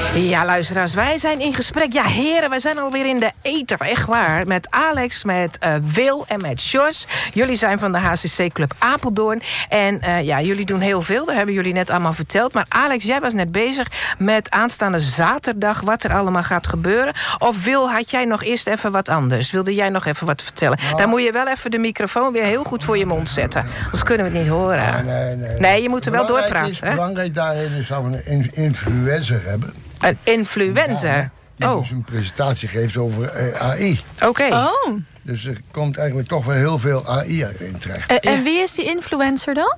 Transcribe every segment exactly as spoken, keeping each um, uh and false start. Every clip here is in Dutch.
Ja, luisteraars, wij zijn in gesprek. Ja, heren, wij zijn alweer in de ether, echt waar. Met Alex, met uh, Wil en met Jos. Jullie zijn van de H C C Club Apeldoorn. En uh, ja, jullie doen heel veel, dat hebben jullie net allemaal verteld. Maar Alex, jij was net bezig met aanstaande zaterdag... wat er allemaal gaat gebeuren. Of Wil, had jij nog eerst even wat anders? Wilde jij nog even wat vertellen? Nou, dan moet je wel even de microfoon weer heel goed voor je mond zetten. Anders kunnen we het niet horen. Ja, nee, nee. nee, je moet er wel doorpraten. Is, belangrijk daarin is dat we een influencer hebben. Een influencer? Ja, die oh. dus een presentatie geeft over uh, A I. Oké. Okay. Oh. Dus er komt eigenlijk toch wel heel veel A I in terecht. Uh, en ja. Wie is die influencer dan?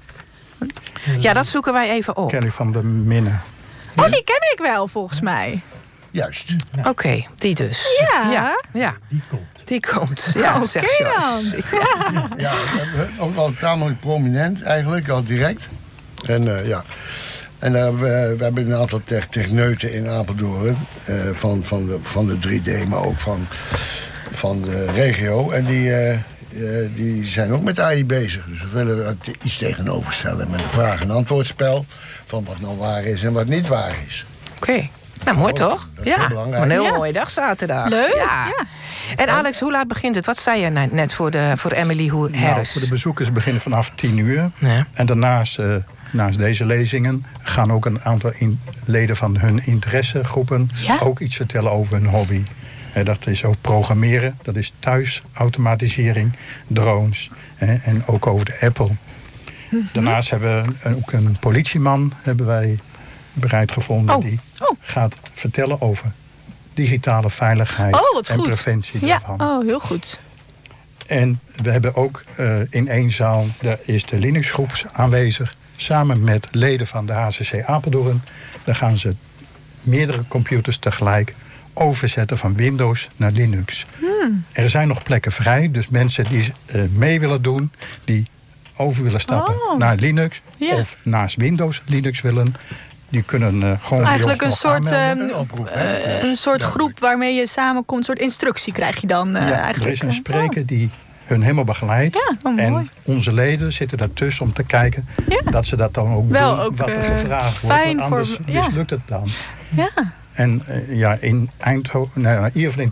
Ja, dat zoeken wij even op. Ken ik van de Minne. Oh, die ken ik wel, volgens mij. Juist. Ja. Oké, okay, die dus. Ja. ja. ja. Die komt. Die komt, ja, okay, zegt Jos. Ja, ja, ook wel tamelijk prominent eigenlijk, al direct. En uh, ja... En uh, we, we hebben een aantal te techneuten in Apeldoorn. Uh, van, van, de, van de drie D, maar ook van, van de regio. En die, uh, uh, die zijn ook met A I bezig. Dus we willen er iets tegenover stellen met een vraag- en antwoordspel. Van wat nou waar is en wat niet waar is. Oké. Okay. Nou, mooi toch? Ja, een heel ja. mooie dag zaterdag. Leuk. Ja. Ja. En Alex, hoe laat begint het? Wat zei je net voor, de, voor Emily Harris? Nou, voor de bezoekers beginnen vanaf tien uur. Ja. En daarnaast... Uh, Naast deze lezingen gaan ook een aantal in, leden van hun interessegroepen... Ja? ook iets vertellen over hun hobby. Eh, dat is ook programmeren, dat is thuisautomatisering, drones... Eh, en ook over de Apple. Mm-hmm. Daarnaast hebben we een, ook een politieman hebben wij bereid gevonden... Oh. die oh. gaat vertellen over digitale veiligheid oh, wat en goed. preventie ja. daarvan. Oh, heel goed. En we hebben ook uh, in één zaal, daar is de Linux-groep aanwezig... samen met leden van de H C C Apeldoorn. Daar gaan ze meerdere computers tegelijk overzetten van Windows naar Linux. Hmm. Er zijn nog plekken vrij, dus mensen die uh, mee willen doen... die over willen stappen oh. naar Linux... Ja. of naast Windows Linux willen... die kunnen uh, gewoon eigenlijk een soort, uh, een, oproep, uh, een soort groep waarmee je samenkomt... een soort instructie krijg je dan uh, ja, eigenlijk. Er is een spreker oh. die... hun helemaal begeleid. Ja, oh, en onze leden zitten daartussen om te kijken... Ja. dat ze dat dan ook Wel doen ook, wat er uh, gevraagd wordt. fijn Want anders voor, ja. mislukt het dan. Ja. En uh, ja, in Eindhoven... Nou, in ieder geval in